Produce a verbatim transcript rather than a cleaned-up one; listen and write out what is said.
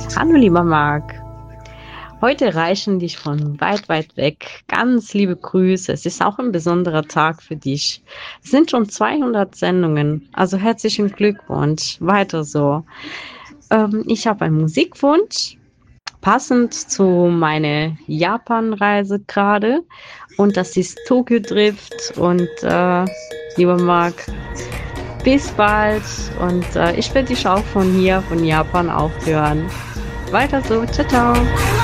Hallo lieber Marc, heute reichen dich von weit, weit weg ganz liebe Grüße. Es ist auch ein besonderer Tag für dich. Es sind schon zweihundert Sendungen, also herzlichen Glückwunsch, weiter so. Ähm, ich habe einen Musikwunsch, passend zu meiner Japan-Reise gerade, und das ist Tokyo Drift. Und äh, lieber Marc, bis bald, und äh, ich werde dich auch von hier, von Japan auch hören. Weiter so, ciao, ciao.